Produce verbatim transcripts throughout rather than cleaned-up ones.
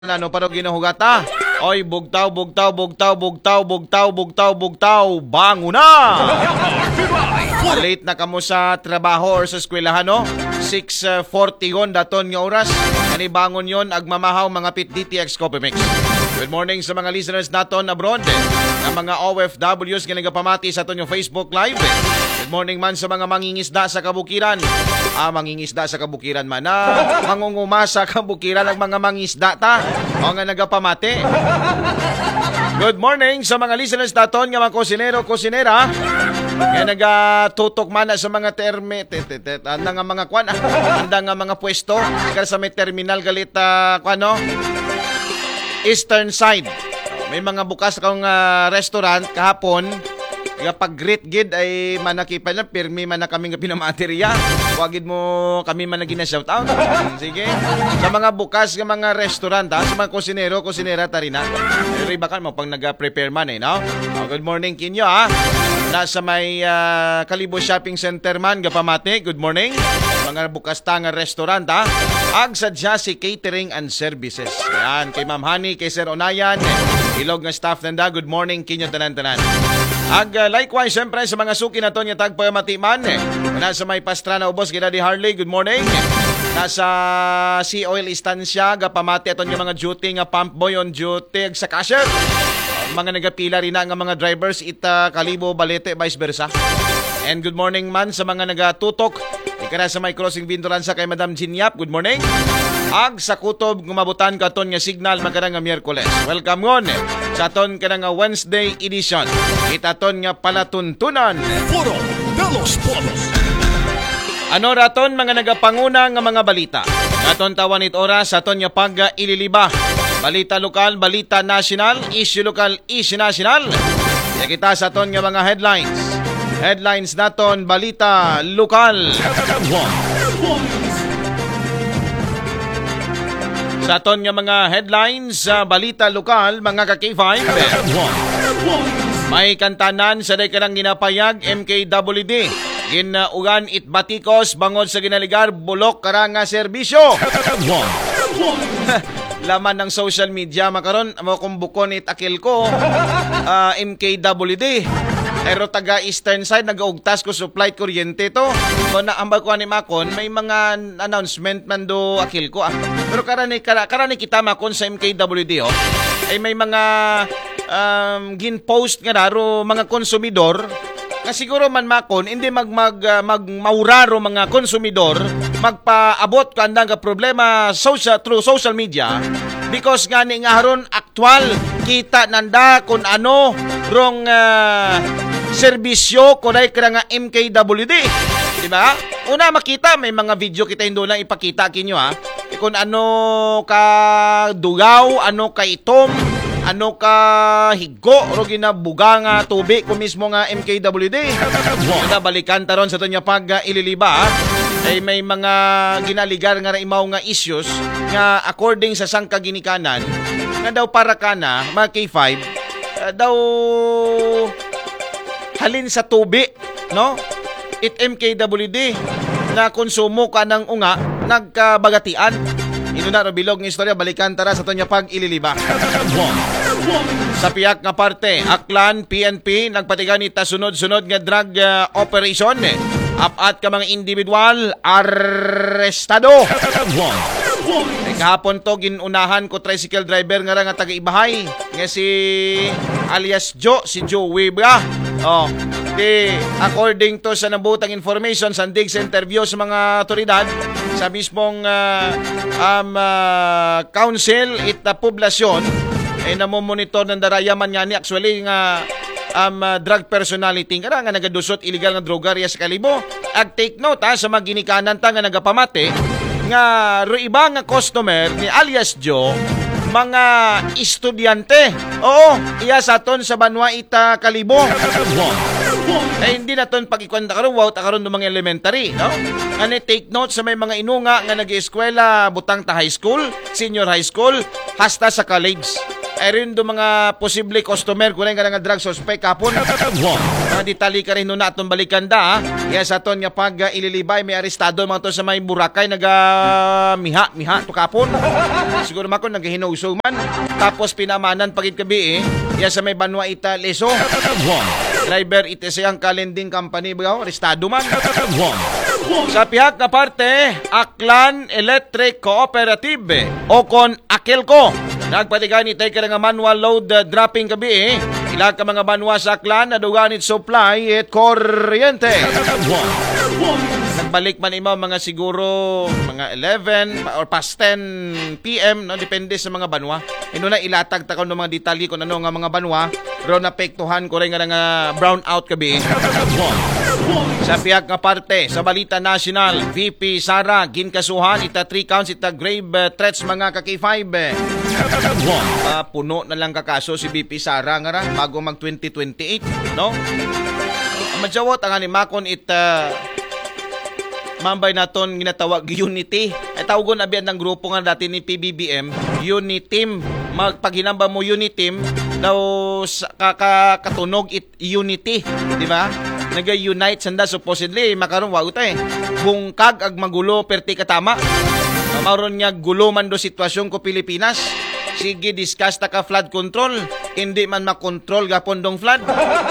Ano pero ginuhugata? Oy, bugtaw, bugtaw, bugtaw, bugtaw, bugtaw, bugtaw, bugtaw, bango na! Late na kamo sa trabaho or sa eskwelahan, no? six forty yon daton nga oras. Ani bangon yon agmamahaw mga pit D T X Coffee Mix. Good morning sa mga listeners naton abroad, ng mga O F Ws nga nagapamati sa aton yung Facebook Live. Good morning man sa mga mangingisda sa kabukiran. Ah, mangingisda sa kabukiran man na mangunguma sa kabukiran ang mga mangingisda ta. O nga nagapamati. Good morning sa mga listeners naton nga mga kusinero, kusinera. Nga nagatutok man sa mga terme, anda nga mga kwan, anda nga mga pwesto, kaya sa may terminal galit, uh, kwan, no? Eastern side. May mga bukas kang uh, restaurant kahapon. Kapag great gid ay manakipan na pirmi man na kami nga pinamaterya. Wagid mo kami man na gina-shout out. Sige. Sa mga bukas nga mga restaurant, ha? Sa mga kusinero, kusinera tarina. Pero iba kan mo pag nag-prepare man eh, no? Oh, good morning kinyo, ha? Nasa may uh, Kalibo Shopping Center man gapamati. Good morning. Mga bukas ta nga restaurant, ha? Ag sadya si Catering and Services. Yan, kay Ma'am Honey, kay Sir Onayan, ilog nga staff nanda. Good morning kinyo tanan-tanan. Ag uh, likewise, siyempre sa mga suki na to niya tagpamati man. Nasa may Pastrana Ubos, kay Daddy Harley, good morning. Nasa Sea Oil Estancia, gapamati aton yung mga duty nga pump boy on duty sa cashier. Mga nagapila rin na nga mga drivers ita Kalibo, Balete, vice versa. And good morning man sa mga nagatutok. Ikara sa may crossing binturan sa kay Madam Jinyap, good morning. Ag sa kutob gumabutan ka aton nga signal magkara nga Miyerkules. Welcome ngon sa aton ka nga Wednesday edition. Itaton nga palatuntunan. Puro de los polos. Ano raton mga nagapanguna nga mga balita. Aton tawan it oras sa aton nga pag ililiba. Balita lokal, balita national, issue lokal, issue national. Ya kita sa aton nga mga headlines. Headlines naton balita lokal. Sa aton nga mga headlines sa balita lokal, mga ka-K five. May kantanan sa dekarang ginapayag M K W D. Ginaugan it batikos bangod sa ginaligar bulok karanga serbisyo. Laman ng social media makaron mo kung bukon it akil ko uh, M K W D. Pero taga eastern side nagaugtas ko supply kuryente to. So naambag ko ni Makon may mga announcement man do akil ko ah. Pero karani kara, karani kita Makon sa M K W D oh. Ay may mga um, gin-post nga naro mga konsumidor nga siguro man Makon hindi mag mag uh, magmauraro mga konsumidor magpaabot kanda nga problema social through social media because nga ni nga haron aktual kita nanda kung ano rong uh, serbisyo kunay kaya nga M K W D. Di ba? Una makita, may mga video kita hindi lang ipakita kinyo ha. E kung ano ka dugaw, ano ka itom, ano ka higo, ro ginabuga nga tubig kung mismo nga M K W D. Una balikan taron sa ito niya pag uh, ililiba ha. Ay may mga ginaligar nga imaw nga issues nga according sa sangka ginikanan nga daw para kana, mga K five, uh, daw halin sa tubi, no? It M K W D na konsumo ka ng unga, nagkabagatian. Ino na bilog ng istorya, balikan tara sa tonya pag ililiba. Sa piyak nga parte, Aklan, P N P, nagpatigan ita sunod-sunod nga drug uh, operation. Apat ka mga individual, arrestado. Ay kahapon to, ginunahan ko tricycle driver nga nga taga-Ibahay. Nga si alias Joe, si Joe Webra. Oh, di, according to sa nabutang information, sandig sa interview sa mga otoridad, sa mismong uh, um, uh, council at uh, poblasyon, ay namomonitor ng darayaman niya ni actually nga um, uh, drug personality nga nga nagadusot illegal nga drogarya sa Kalibo. Ag take note ha, sa mga ginikanan ta nga nagapamati nga ro iba nga customer ni alias Joe mga estudyante. Oo, iya sa aton sa Banwa ita Kalibo. Eh hindi na ton pag-ikwenta karon wow ta karon ng mga elementary, no? Ani take note sa may mga inunga nga nag-eskwela butang ta high school, senior high school, hasta sa college. ay rin do mga posible customer kunin ka nga drug suspect kapon. Mga ditali ka rin nun na atong balikan da. Yes, aton nga pag uh, ililibay may arestado mga to sa may Boracay naga miha miha to kapon. Siguro mako nagahinuso man. Tapos pinamanan pagit kabi eh. Yes, sa may Banwa Ita Leso. Driver ite siyang kalending company bago arestado man. Sa pihak na parte, Aklan Electric Cooperative o kon Akelco. Nagpatigan ni tayo ka nga manual load uh, dropping kabi eh. Ilang ka mga banwa sa Aklan na duganit supply at kuryente. Nagbalik man imaw mga siguro mga eleven or past ten p m no depende sa mga banwa. Ino na ilatag ta ng mga detalye kung ano nga mga banwa ro napektuhan ko rin nga nga brown out kabi. Sa pihak nga parte sa Balita National, V P Sara ginkasuhan ita three counts ita grave uh, threats mga ka K five. Uh, puno na lang kakaso si V P Sara nga ra bago mag twenty twenty-eight, no? Madjawot ang animakon ita mambay naton ginatawag Unity. Ay tawagon abian ng grupo nga dati ni P B B M, Uniteam. Magpaghinamba mo Uniteam daw kakatunog it Unity, di ba? Naga-unite sanda supposedly makaron wa utay. Bungkag ag magulo perti katama. Maron nga gulo man do sitwasyon ko Pilipinas. Sige discuss ta ka flood control, hindi man makontrol gapon dong flood.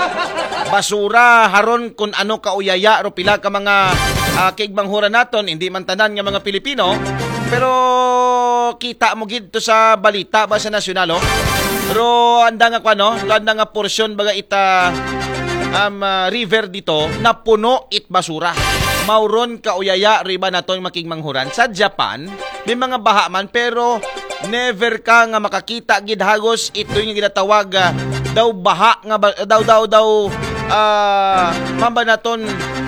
Basura haron kun ano ka uyaya ro pila ka mga uh, kigbanghura naton, hindi man tanan nga mga Pilipino. Pero kita mo gid to sa balita ba sa nasyonal oh. Pero anda nga kuno, anda nga porsyon baga ita um, uh, river dito na puno it basura. Mauron ka uyaya riba naton makigmanghuran. Sa Japan, may mga baha man pero never ka nga makakita gid hagos ito yung ginatawag uh, daw baha nga ba, daw daw daw uh, mamba naton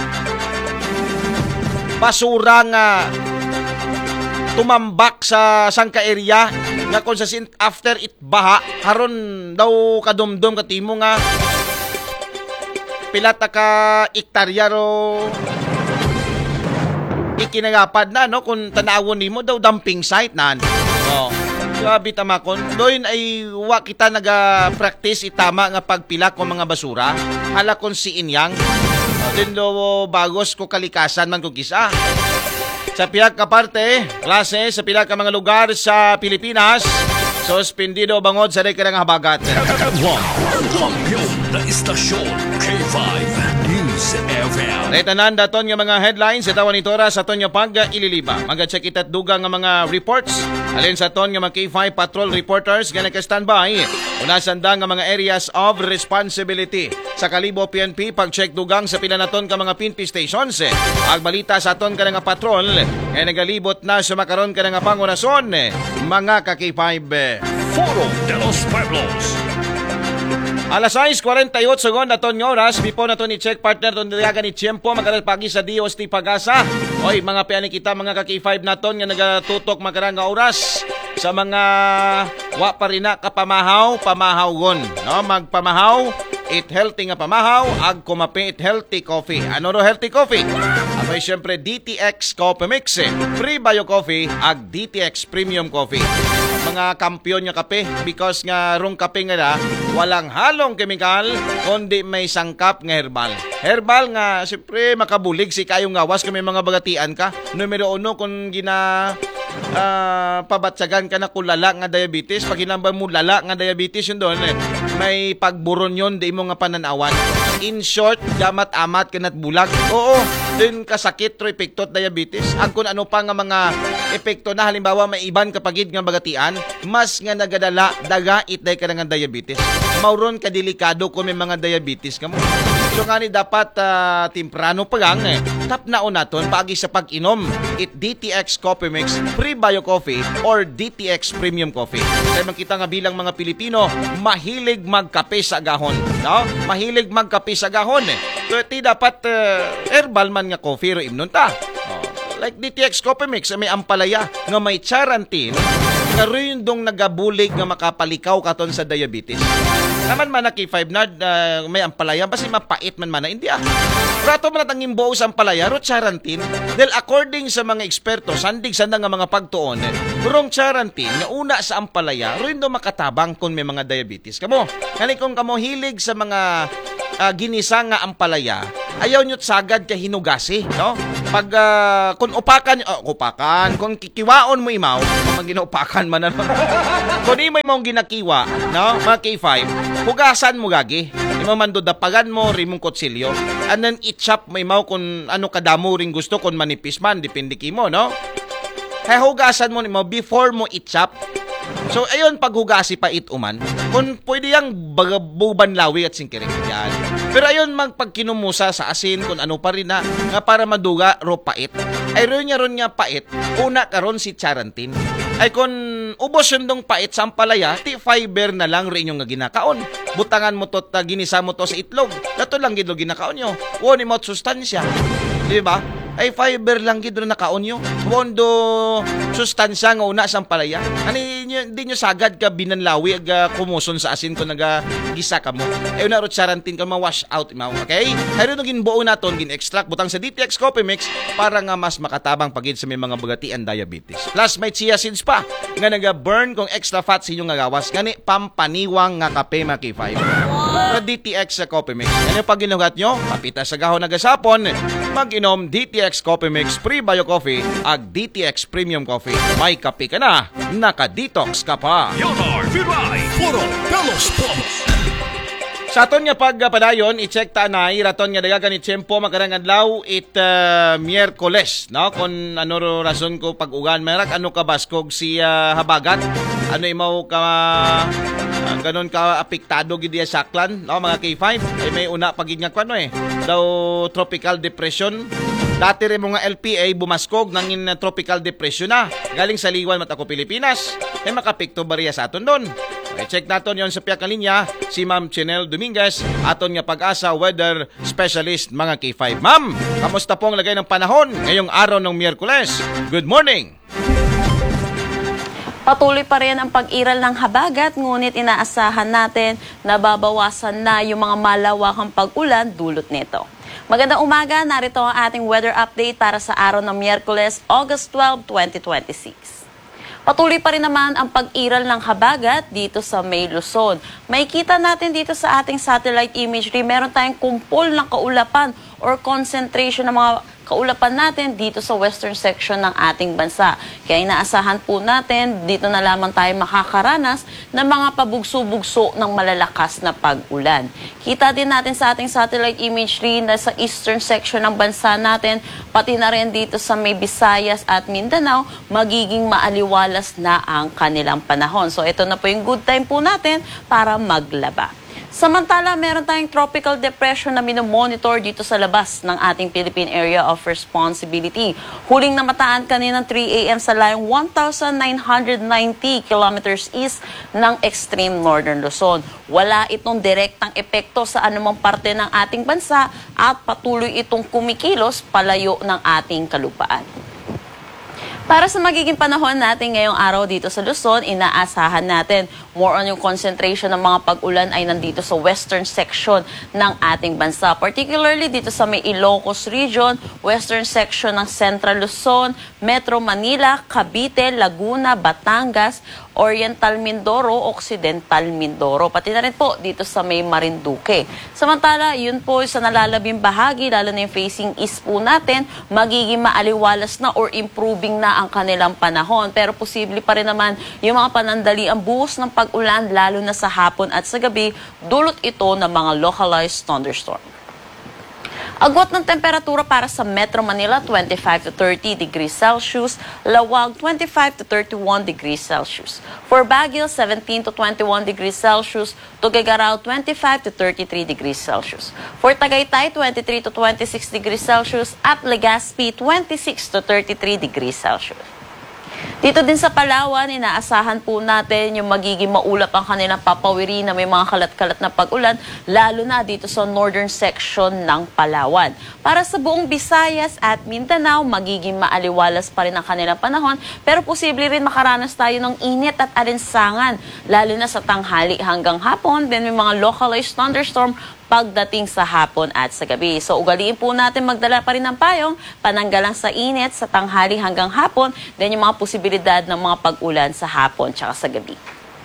basura nga tumambak sa sangka area nga kung sa sin after it baha haron daw kadumdum katimo nga pilata ka ektarya ro ikinagapad na no kung tanawon nimo daw dumping site nan. Oh. Grabe tamakon. Doon ay wa kita naga-practice itama nga pagpila ko mga basura. Hala kon si inyang. Din do bagos ko kalikasan man ko kisa. Sa pihak ka parte, klase sa pila ka mga lugar sa Pilipinas, suspendido bangod sa rekara nga habagat. Kampiyon na istasyon K five News F M. Retanan daton nga mga headlines sa tawan itora sa ton nga pag ililiba. Mag-check itat dugang nga mga reports. Alin sa ton nga mga K five patrol reporters nga naka-standby. Unasanda nga mga areas of responsibility. Sa Kalibo P N P pag-check dugang sa pila naton ka mga P N P stations. Agbalita sa ton ka nga patrol ay nagalibot na sa makaron ka nga pangunason mga ka K five. Foro de los Pueblos. Alas sais forty-eight segon na ton nga oras. Before na ton i-check partner ton nilaga ni Tiempo magkalapagi sa D O S T Pagasa. Oy mga piani kita mga ka K five na ton nga nagatutok makarang nga oras sa mga wa pa rin na kapamahaw pamahaw-gon. No? Magpamahaw it healthy nga pamahaw ag kumape it healthy coffee. Ano ro healthy coffee? Ako'y syempre D T X Coffee Mix, Free Bio Coffee ag D T X Premium Coffee. Mga kampiyon nga kape because nga rong kape nga na walang halong kemikal kundi may sangkap nga herbal. Herbal nga syempre makabulig si kayong gawas kung may mga bagatian ka. Numero uno kung gina uh, pabatsagan ka na kung lala nga diabetes, pag hinambang mo lala nga diabetes yun doon eh, may pagburon yun di mo nga pananawan. In short, gamat amat kanat bulag. Oo, din kasakit ro epektot diabetes. Ang kung ano pa nga mga epekto na halimbawa may iban kapagid nga bagatian, mas nga nagadala daga itday ka nga diabetes. Mauron ka delikado kung may mga diabetes ka mo. So nga ni dapat uh, timprano pa lang eh. Tap na naton paagi sa pag-inom it D T X Coffee Mix, Free Bio Coffee or D T X Premium Coffee. Kaya makita nga bilang mga Pilipino mahilig magkape sa gahon, no? Mahilig magkape sa gahon eh. So ti dapat uh, herbal man nga coffee ro imnon ta. Oh, like D T X Coffee Mix may ampalaya nga may charantin nga rin dong nagabulig nga makapalikaw katon sa diabetes. Naman man na K five na uh, may ampalaya, basi mapait man man na India. Rato man natang imbuo sa ampalaya, ro charantin. Dahil according sa mga eksperto, sandig sanda nga mga pagtuon, rong charantin, nga una sa ampalaya, ro indo makatabang kung may mga diabetes. Kamo, kani kung kamo hilig sa mga uh, ginisa nga ampalaya, ayaw nyo't sagad ka hinugasi, no? Pag, uh, kung upakan, oh, upakan, kung kikiwaon mo imaw, kung mag ginaupakan man ano, kung di mo imong ginakiwa, no? Mga K five, hugasan mo gagi. Imaw man dapagan mo, rimong kutsilyo, and then i-chop mo imaw kung ano kadamo ring gusto, kung manipis man, depende kimo, no? Kaya hugasan mo imaw before mo i-chop. So, ayun, paghugasi pa ituman, kung pwede yang buban lawi at singkiring yan. Pero ayun, magpagkinumusa sa asin, kung ano pa rin na, nga para maduga, ro pait. Ay, ro niya ron nga pait, una karon si charantin. Ay, kung ubos yung dong pait sa ampalaya, ti fiber na lang rin yung nga ginakaon. Butangan mo to, ta, ginisa mo to sa itlog. Dato lang gito ginakaon nyo. Huwag mo sustansya. Di ba? Ay fiber lang gid na nakaon nyo. Mondo sustansya nga una sa ampalaya. Ani di nyo sagad ka binanlawi ag uh, kumuson sa asin ko naga gisa ka mo. Ay una ro charantin ka ma-wash out imaw. Okay? Hayro no ginbuo naton gin-extract butang sa D T X Coffee Mix para nga mas makatabang pagid sa may mga bugatian diabetes. Plus may chia seeds pa nga naga-burn kung extra fat sa inyong gawas. Ngani pampaniwang nga kape mga K five. Sa D T X sa Coffee Mix. Ano pag ginugat nyo? Kapita sa gahon nagasapon. Mag-inom D T X Coffee Mix Pre-Bio Coffee ag D T X Premium Coffee. May kape ka na, naka-detox ka pa. Yodar Viray Puro Pelos Pomos. Sa aton nga pagpadayon, i-check ta na, iraton nga dagagan ni Tiyempo makarang adlaw it uh, Miyerkules, no? Kung ano ro rason ko pag-ugan, merak ano ka baskog si uh, habagat, ano imaw ka uh, ganon ka apektado gid ya saklan, no mga K five, ay may una pagid nga kwano eh, daw tropical depression. Dati rin mga L P A bumaskog nangin uh, tropical depression na, galing sa liwan matako Pilipinas, ay makapekto bariya sa aton doon. Okay, check naton yon sa piyak linya si Ma'am Chinel Dominguez, aton nga pag-asa weather specialist mga K five. Ma'am, kamusta pong lagay ng panahon ngayong araw ng Miyerkules? Good morning! Patuloy pa rin ang pag-iral ng habagat, ngunit inaasahan natin na babawasan na yung mga malawakang pag-ulan dulot nito. Magandang umaga, narito ang ating weather update para sa araw ng Miyerkules, August twelfth, twenty twenty-six. Patuloy pa rin naman ang pag-iral ng habagat dito sa May Luzon. May kita natin dito sa ating satellite imagery, meron tayong kumpol ng kaulapan or concentration ng mga kaulapan natin dito sa western section ng ating bansa. Kaya inaasahan po natin, dito na lamang tayo makakaranas ng mga pabugso-bugso ng malalakas na pag-ulan. Kita din natin sa ating satellite imagery na sa eastern section ng bansa natin, pati na rin dito sa may Visayas at Mindanao, magiging maaliwalas na ang kanilang panahon. So ito na po yung good time po natin para maglaba. Samantala, meron tayong tropical depression na minomonitor dito sa labas ng ating Philippine Area of Responsibility. Huling namataan kaninang three a m sa layong one thousand nine hundred ninety kilometers east ng extreme northern Luzon. Wala itong direktang epekto sa anumang parte ng ating bansa at patuloy itong kumikilos palayo ng ating kalupaan. Para sa magiging panahon natin ngayong araw dito sa Luzon, inaasahan natin more on yung concentration ng mga pag-ulan ay nandito sa western section ng ating bansa. Particularly dito sa may Ilocos region, western section ng Central Luzon, Metro Manila, Cavite, Laguna, Batangas, Oriental Mindoro, Occidental Mindoro, pati na rin po dito sa may Marinduque. Samantala, yun po sa nalalabing bahagi, lalo na yung facing east po natin, magiging maaliwalas na or improving na ang kanilang panahon. Pero posible pa rin naman yung mga panandali ang buhos ng pag-ulan, lalo na sa hapon at sa gabi, dulot ito ng mga localized thunderstorm. Agwat ng temperatura para sa Metro Manila, twenty-five to thirty degrees Celsius. Lawag, twenty-five to thirty-one degrees Celsius. For Baguio, seventeen to twenty-one degrees Celsius. Tuguegarao, twenty-five to thirty-three degrees Celsius. For Tagaytay, twenty-three to twenty-six degrees Celsius. At Legazpi, twenty-six to thirty-three degrees Celsius. Dito din sa Palawan, inaasahan po natin yung magiging maulap ang kanilang papawiri na may mga kalat-kalat na pag-ulan, lalo na dito sa northern section ng Palawan. Para sa buong Visayas at Mindanao, magiging maaliwalas pa rin ang kanilang panahon, pero posible rin makaranas tayo ng init at alinsangan, lalo na sa tanghali hanggang hapon. Then may mga localized thunderstorm pagdating sa hapon at sa gabi. So ugaliin po natin magdala pa rin ng payong, pananggalang sa init sa tanghali hanggang hapon, then yung mga posibilidad ng mga pag-ulan sa hapon tsaka sa gabi.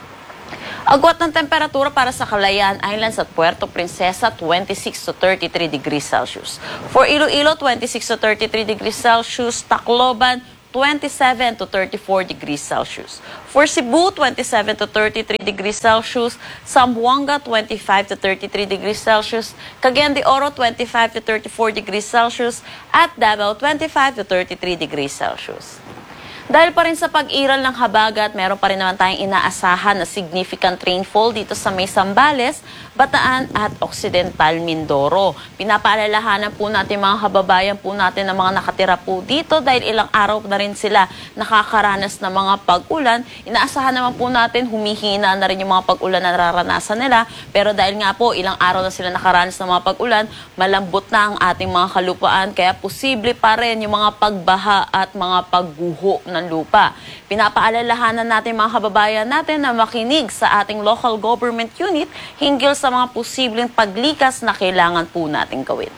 Agwat ng temperatura para sa Calayan Islands at Puerto Princesa, twenty-six to thirty-three degrees Celsius. For Iloilo, twenty-six to thirty-three degrees Celsius. Tacloban, twenty-seven to thirty-four degrees Celsius. For Cebu, twenty-seven to thirty-three degrees Celsius. Zamboanga, twenty-five to thirty-three degrees Celsius. Cagayan de Oro, twenty-five to thirty-four degrees Celsius. At Davao, twenty-five to thirty-three degrees Celsius. Dahil pa rin sa pag-iral ng habagat, meron pa rin naman tayong inaasahan na significant rainfall dito sa may Zambales, Bataan at Occidental Mindoro. Pinapaalalahanan po natin mga kababayan po natin na mga nakatira po dito dahil ilang araw na rin sila nakakaranas ng mga pag-ulan. Inaasahan naman po natin humihina na rin yung mga pag-ulan na nararanasan nila. Pero dahil nga po ilang araw na sila nakaranas ng mga pag-ulan, malambot na ang ating mga kalupaan. Kaya posible pa rin yung mga pagbaha at mga pagguho ng lupa. Pinapaalalahanan natin mga kababayan natin na makinig sa ating local government unit hinggil sa mga posibleng paglikas na kailangan po natin gawin.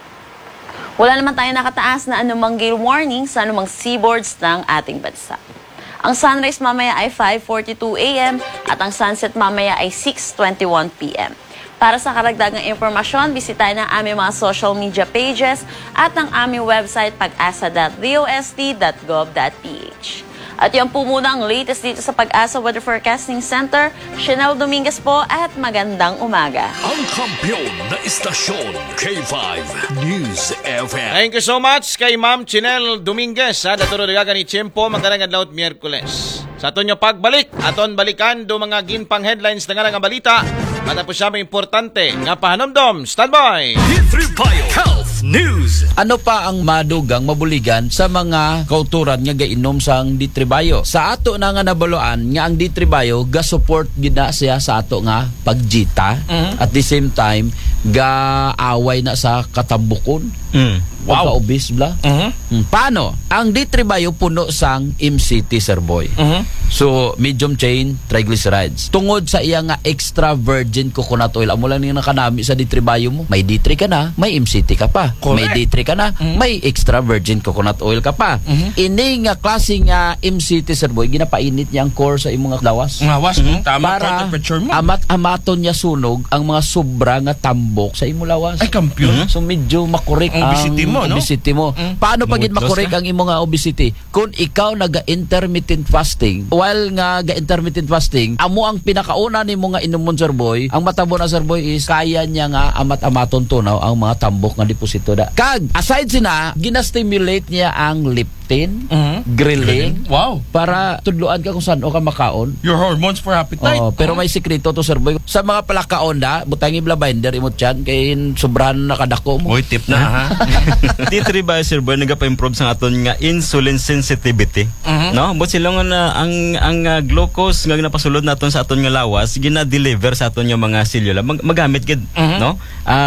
Wala naman tayo nakataas na anumang gale warning sa anumang seaboards ng ating bansa. Ang sunrise mamaya ay five forty-two a m at ang sunset mamaya ay six twenty-one p m Para sa karagdagang impormasyon, bisitahin ang aming mga social media pages at ang aming website pag-asa dot d o s t dot gov dot p h. At yan po muna ang latest dito sa Pag-asa Weather Forecasting Center. Chanel Dominguez po at magandang umaga. Ang kampiyon na istasyon, K five News F M. Thank you so much kay Ma'am Chinel Dominguez. Ha, daturo nagaga ni Tiempo, magandang adlaw Miyerkules. Sa aton nyo pagbalik, aton balikan do mga ginpang headlines na nga nga balita. Matapos siya may importante nga pahanomdom. Standby! D three Bio Health News. Ano pa ang madugang mabuligan sa mga kauturan nga gainom sang D three Bio? Sa ato na nga nabaluan nga ang D three Bio ga-support gina siya sa ato nga pagjita. Mm-hmm. At the same time ga-away na sa katambukon. Mm. Wow. Obese bla. Uh-huh. Mm. Paano? Ang D three Bio puno sang M C T, Sir Boy. Uh-huh. So, medium chain triglycerides. Tungod sa iya nga extra virgin coconut oil, amo lang yung nakanami sa D three Bio mo. May D three ka na, may M C T ka pa. Correct. May D three ka na, uh-huh. May extra virgin coconut oil ka pa. Uh-huh. Ini nga klaseng nga M C T, Sir Boy, ginapainit niya ang core sa imong nga lawas. Lawas, uh-huh. Tama para temperature mo. amat-amaton niya sunog ang mga sobra nga tambok sa imong lawas. Ay, kampiyon. Uh-huh. So, medyo makorek ang obesity mo, no? Obesity mo. Mm. Paano pagid makorek ang imong nga obesity? Kung ikaw naga-intermittent fasting, while nga ga-intermittent fasting, amo ang pinakauna nimo nga inumon, Sir Boy, ang matabo na, Sir Boy, is kaya niya nga amat-amaton tunaw ang mga tambok nga deposito da. Kag aside sina, gina-stimulate niya ang leptin, mm-hmm. grilling, wow, para tudluan ka kung saan o ka makaon. Your hormones for appetite. Oh, pero may sikreto to, Sir Boy. Sa mga palakaon da, butangi bla binder imot chan kay sobrahan nakadako mo. Oy, tip na ha. D three Bio, Sir Boy, nagapa-improve sa aton nga insulin sensitivity. Uh-huh. No, but sila nga na ang ang uh, glucose nga napasulod naton sa aton nga lawas gina-deliver sa aton nga mga selula mag magamit gid, uh-huh. No?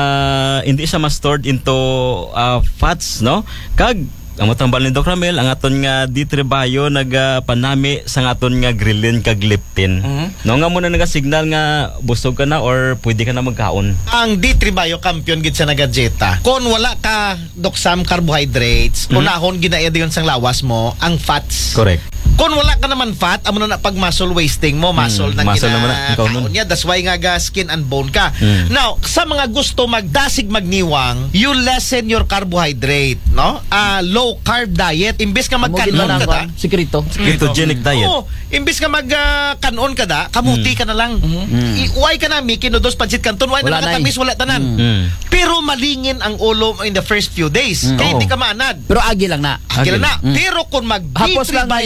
Uh, hindi siya ma-stored into uh, fats, no? Kag ang matambal ni Doc Ramel, ang aton nga D three Bio nagapanami sa aton nga ghrelin kag leptin. Uh-huh. No nga muna naga-signal nga busog ka na or pwede ka na magkaon. Ang D three Bio kampiyon gid sa nagadjeta. Kung wala ka doksam carbohydrates, mm-hmm. unahon ginaya diyon sang lawas mo ang fats. Correct. Kung wala ka naman fat, amo na pag muscle wasting mo, muscle mm, nang kinakaon niya. That's why nga ga skin and bone ka. Mm. Now, sa mga gusto magdasig magniwang, you lessen your carbohydrate, no? Uh, low carb diet. Imbis ka magkanon ka da. Sikrito. Ketogenic diet. Oo. Imbis ka magkanon uh, ka da, kamuti mm. ka na lang. Mm-hmm. Iuway ka na, Miki, no, dos pansit kanton, wala na nakatamis, wala tanan. Mm. Pero malingin ang ulo in the first few days. Mm. Kaya hindi ka maanad. Pero agi lang na. Agi lang na. Mm. Pero kung mag-D three Bio ka,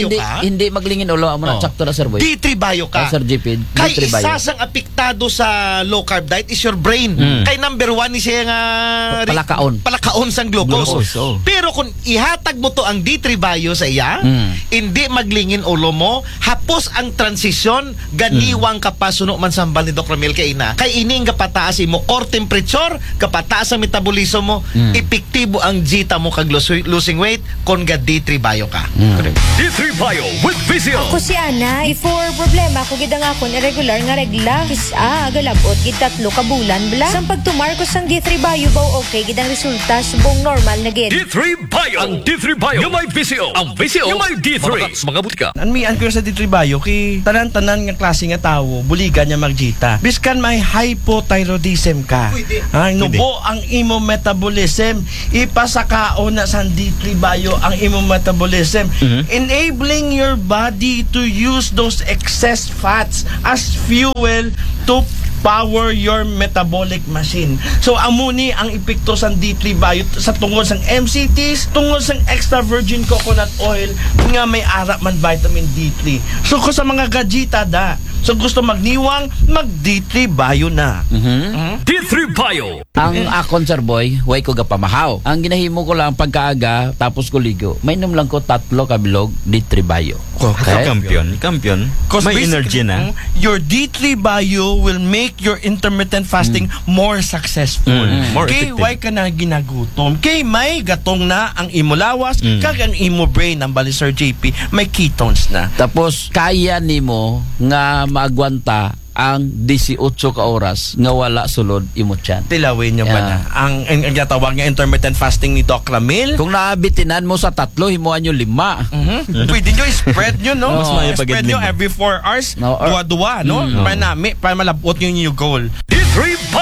hindi maglingin ulo amo na Oh. sakto na Sir Boy. D three bio ka. Oh, Sir J P, D Kay three bio. isa sang apektado sa low carb diet is your brain. Mm. Kay number one ni siya nga Palakaon. palakaon sang glucose. Glucose, oh. Pero kung ihatag mo to ang D three bio sa iya, Mm. hindi maglingin ulo mo, hapos ang transisyon, ganiwang ka pa suno man sambal ni Doc Ramil kay ina. Kay ining kapataas mo core temperature, kapataas ang metabolismo mo, epektibo ang jita mo kag lose- losing weight kon ga D three bio ka. D three Bio with Vizio. Ako si Ana, before problema ko gid ang akon irregular nga regla. Kisa agalabot gid tatlo ka bulan bla. Sang pagtumar ko sang D three bio baw okay gid ang resulta subong normal na gid. D three Bio. Ang D three Bio. Yung may Vizio. Ang Vizio. Yung may D three. Mga butika. Anmian ko sa D three Bio kay tanan-tanan nga klase nga tawo buligan niya magjita. Biskan may hypothyroidism ka. Ay nubo ang imo metabolism ipasakaon na sa D three Bio ang imo metabolism enabling your body to use those excess fats as fuel to power your metabolic machine. So amuni ang epekto sa D three Bio sa tungod sang M C Ts, tungod sang extra virgin coconut oil nga may ara man vitamin D three. So ko sa mga gajita da, so gusto magniwang mag D three Bio na. D three Bio. Ang akon Sir Boy, way ko gapamahaw. Ang ginahimo ko lang pagkaaga tapos ko ligo. May inom lang ko tatlo ka bilog D three Bio. Okay. Kampiyon, kampiyon. Cause May basically, energy na. mm, your D three Bio will make your intermittent fasting more successful. Mm, more Kay effective. why ka na ginagutom? Kay may gatong na ang imo lawas, kag ang imo brain ang bali Sir J P, may ketones na. Tapos kaya nimo nga maagwanta ang eighteen ka oras nga wala sulod imo tiyan. Tilawin niyo ba Yeah. na? Ang, ang, ang ginatawag nga intermittent fasting ni Doc Ramil. Kung naabitinan mo sa tatlo, himuan nyo lima. Mhm. Pwede nyo i-spread nyo, no? Mas maayo Spread pag nyo lima. every four hours, No, or- duwa-duwa, no? Para, nami, para malabot nyo yung goal. D three Bio.